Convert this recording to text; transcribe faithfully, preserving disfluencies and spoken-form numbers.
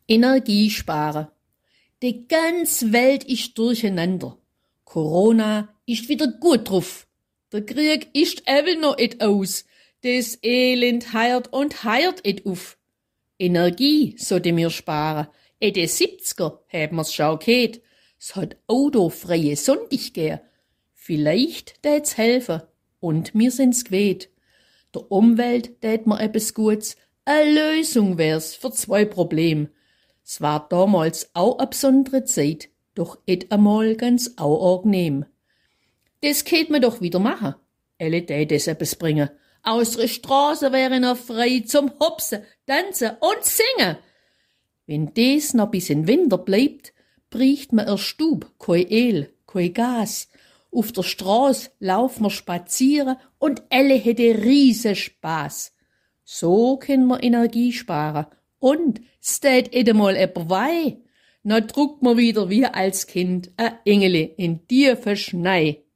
Energie sparen. Die ganze Welt ist durcheinander. Corona ist wieder gut drauf. Der Krieg ist eben noch et aus. Das Elend heiert und heiert et auf. Energie sollte mir sparen. In den siebziger haben wir's schon gehört. Es hat autofreie Sonntag gegeben. Vielleicht tät's helfen. Und mir sind's gewählt. Der Umwelt tät mir etwas Gutes. Eine Lösung wär's für zwei Probleme. Es war damals auch eine besondere Zeit, doch et einmal ganz auch angenehm. Das könnt man doch wieder machen. Alle tät es etwas bringen. Unsere Straße wäre noch frei zum Hopsen, Tanzen und Singen. Wenn des noch bis in Winter bleibt, bricht man erst Stub, kein Öl, kein Gas. Auf der Straße laufen wir spazieren und alle hätte riesen Spaß. So können wir Energie sparen. Und es tät et einmal eber wei. Na druckt man wieder wie als Kind a Engele in tiefe Schnee.